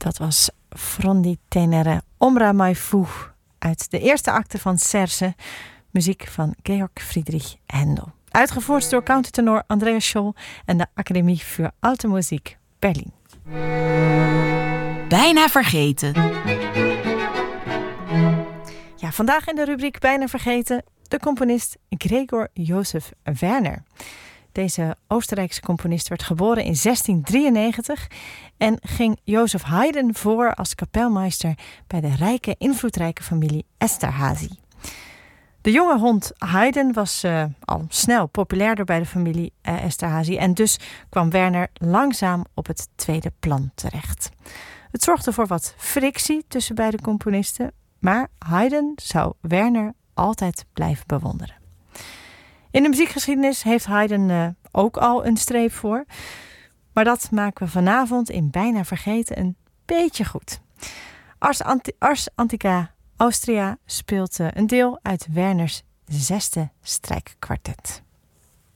Dat was Frondi Tenere Ombra mai fu uit de eerste acte van Serse, muziek van Georg Friedrich Händel. Uitgevoerd door countertenor Andreas Scholl en de Academie für Alte Musik Berlin. Bijna vergeten. Ja, vandaag in de rubriek Bijna vergeten de componist Gregor Josef Werner. Deze Oostenrijkse componist werd geboren in 1693 en ging Joseph Haydn voor als kapelmeester bij de rijke, invloedrijke familie Esterházy. De jonge hond Haydn was al snel populairder bij de familie Esterházy en dus kwam Werner langzaam op het tweede plan terecht. Het zorgde voor wat frictie tussen beide componisten, maar Haydn zou Werner altijd blijven bewonderen. In de muziekgeschiedenis heeft Haydn ook al een streep voor. Maar dat maken we vanavond in Bijna Vergeten een beetje goed. Ars Antica Austria speelt een deel uit Werners 6e strijkkwartet.